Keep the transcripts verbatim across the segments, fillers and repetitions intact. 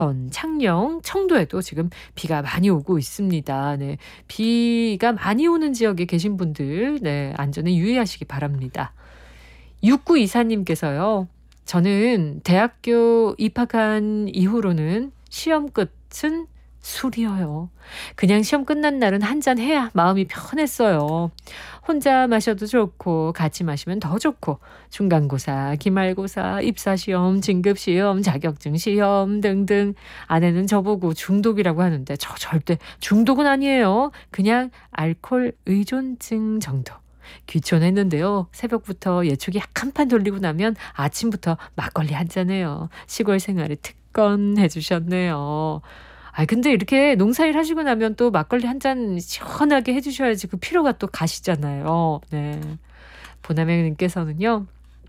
창녕, 청도에도 지금 비가 많이 오고 있습니다. 네. 비가 많이 오는 지역에 계신 분들, 네, 안전에 유의하시기 바랍니다. 육구이사 님께서요. 저는 대학교 입학한 이후로는 시험 끝은 술이어요. 그냥 시험 끝난 날은 한잔 해야 마음이 편했어요. 혼자 마셔도 좋고 같이 마시면 더 좋고 중간고사, 기말고사, 입사시험, 진급시험, 자격증시험 등등. 아내는 저보고 중독이라고 하는데 저 절대 중독은 아니에요. 그냥 알코올 의존증 정도. 귀촌했는데요. 새벽부터 예초기 한 판 돌리고 나면 아침부터 막걸리 한 잔해요. 시골 생활에 특권 해주셨네요. 아 근데 이렇게 농사일 하시고 나면 또 막걸리 한 잔 시원하게 해주셔야지 그 피로가 또 가시잖아요. 네. 보나매님께서는요.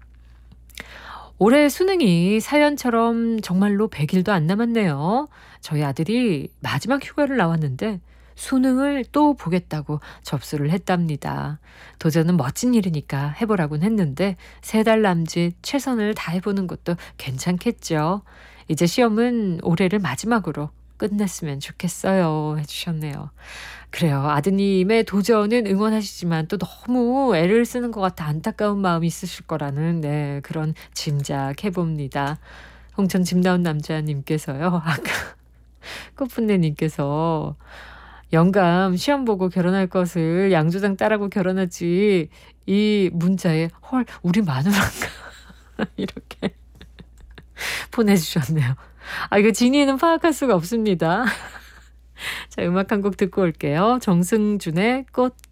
올해 수능이 사연처럼 정말로 백 일도 안 남았네요. 저희 아들이 마지막 휴가를 나왔는데 수능을 또 보겠다고 접수를 했답니다. 도전은 멋진 일이니까 해보라고는 했는데 세 달 남짓 최선을 다해보는 것도 괜찮겠죠. 이제 시험은 올해를 마지막으로 끝냈으면 좋겠어요 해주셨네요. 그래요. 아드님의 도전은 응원하시지만 또 너무 애를 쓰는 것 같아 안타까운 마음이 있으실 거라는 네, 그런 짐작해봅니다. 홍천 집 나온 남자님께서요. 아까 꽃분내님께서 영감 시험 보고 결혼할 것을 양조장 딸하고 결혼하지 이 문자에 헐 우리 마누라인가 이렇게 보내주셨네요. 아 이거 진이는 파악할 수가 없습니다. 자 음악 한 곡 듣고 올게요. 정승준의 꽃